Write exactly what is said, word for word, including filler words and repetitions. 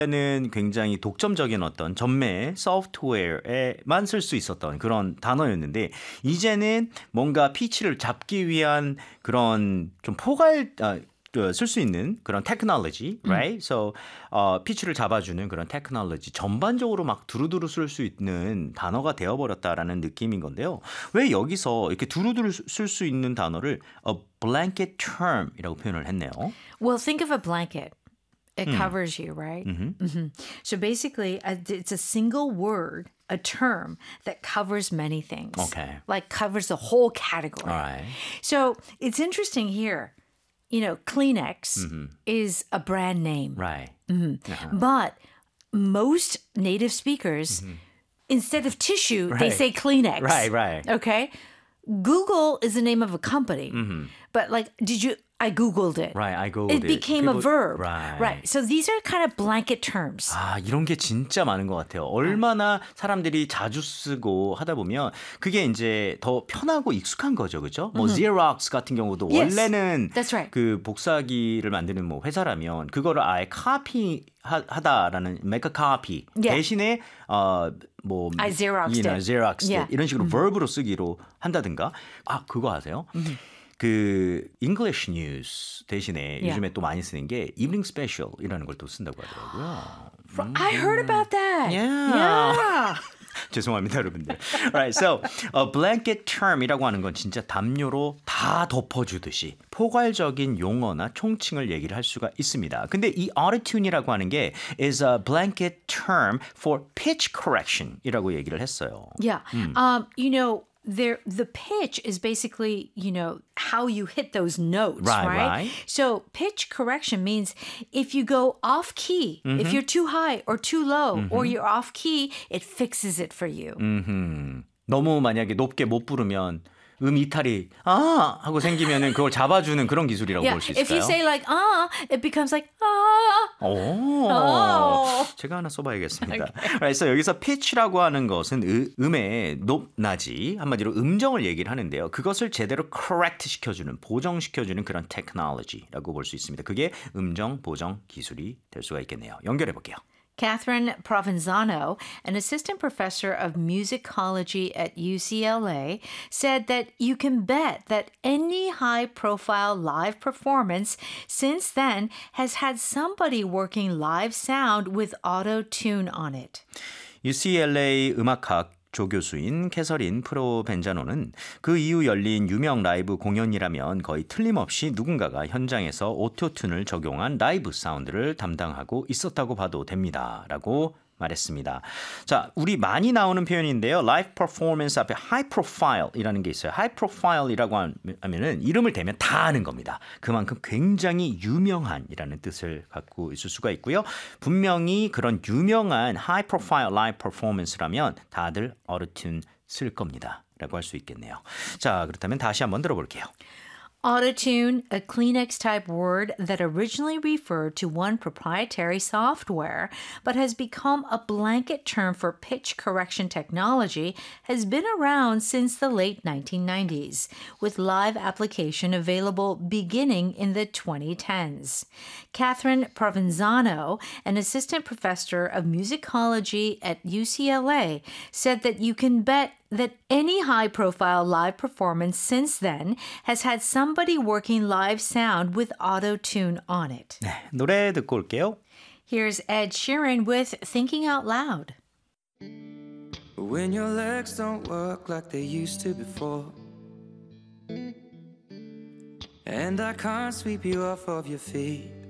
는 굉장히 독점적인 어떤 전매 소프트웨어에만 쓸 수 있었던 그런 단어였는데 이제는 뭔가 피치를 잡기 위한 그런 좀 포괄 아, 쓸 수 있는 그런 테크놀로지, right? So 어, 피치를 잡아주는 그런 테크놀로지 전반적으로 막 두루두루 쓸 수 있는 단어가 되어버렸다라는 느낌인 건데요. 왜 여기서 이렇게 두루두루 쓸 수 있는 단어를 a blanket term이라고 표현을 했네요. Well, think of a blanket. It Hmm. covers you, right? Mhm. hmm So basically, uh, it's a single word, a term that covers many things. Okay. Like covers the whole category. All right. So it's interesting here. You know, Kleenex is a brand name. Right. But most native speakers, instead of tissue, they Right. say Kleenex. Right, right. Okay? Google is the name of a company. But like, did you... I Googled it. Right, I Googled It it. became a People- verb. Right. Right. So these are kind of blanket terms. 아, 이런 게 진짜 많은 것 같아요. 얼마나 사람들이 자주 쓰고 하다 보면 그게 이제 더 편하고 익숙한 거죠. 그죠? 뭐 Xerox 같은 경우도 Yes, 원래는 that's right. 그 복사기를 만드는 뭐 회사라면 그거를 아예 카피 하- 하다라는 make a copy Yeah. 대신에 어, 뭐 I Xeroxed 이나 it. Xeroxed Yeah. it 이런 식으로 verb로 쓰기로 한다든가. 아, 그거 아세요? 그 English News 대신에 Yeah. 요즘에 또 많이 쓰는 게 Evening Special이라는 걸 또 쓴다고 하더라고요. I heard about that. Yeah. Yeah. 죄송합니다, 여러분들. Right, so a blanket term이라고 하는 건 진짜 담요로 다 덮어주듯이 포괄적인 용어나 총칭을 얘기를 할 수가 있습니다. 근데 이 autotune이라고 하는 게 is a blanket term for pitch correction이라고 얘기를 했어요. Yeah. Um, you know, there the pitch is basically, you know, how you hit those notes, Right, right? right. So pitch correction means if you go off key, if you're too high or too low or you're off key, it fixes it for you. 음흠. 너무 만약에 높게 못 부르면 음 이탈이 아 하고 생기면은 그걸 잡아주는 그런 기술이라고 Yeah. 볼 수 If you 있을까요? say like ah, it becomes like ah. 오, 오. 제가 하나 써봐야겠습니다. 그래서 여기서 pitch라고 하는 것은 음, 음의 높, 낮이 한마디로 음정을 얘기를 하는데요. 그것을 제대로 correct 시켜주는, 보정시켜주는 그런 technology라고 볼 수 있습니다. 그게 음정 보정 기술이 될 수가 있겠네요. 연결해 볼게요. Catherine Provenzano, an assistant professor of musicology at U C L A, said that you can bet that any high-profile live performance since then has had somebody working live sound with auto-tune on it. 유씨엘에이 음악학 조교수인 캐서린 프로벤자노는 그 이후 열린 유명 라이브 공연이라면 거의 틀림없이 누군가가 현장에서 오토튠을 적용한 라이브 사운드를 담당하고 있었다고 봐도 됩니다. 라고 말했습니다. 자, 우리 많이 나오는 표현인데요. live performance 앞에 high profile이라는 게 있어요. high profile이라고 하면은 이름을 대면 다 아는 겁니다. 그만큼 굉장히 유명한이라는 뜻을 갖고 있을 수가 있고요. 분명히 그런 유명한 high profile live performance라면 다들 auto-tune 쓸 겁니다. 라고 할 수 있겠네요. 자, 그렇다면 다시 한번 들어볼게요. Autotune, a Kleenex-type word that originally referred to one proprietary software but has become a blanket term for pitch correction technology, has been around since the late nineteen nineties, with live application available beginning in the twenty tens. Catherine Provenzano, an assistant professor of musicology at U C L A, said that you can bet that any high-profile live performance since then has had somebody working live sound with auto-tune on it. 네, 노래 듣고 올게요. Here's Ed Sheeran with Thinking Out Loud. When your legs don't work like they used to before, and I can't sweep you off of your feet,